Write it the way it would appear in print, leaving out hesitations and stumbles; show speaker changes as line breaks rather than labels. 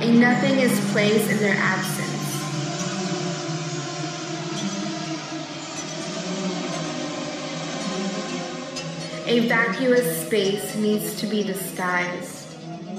A nothing is placed in their absence. A vacuous space needs to be disguised.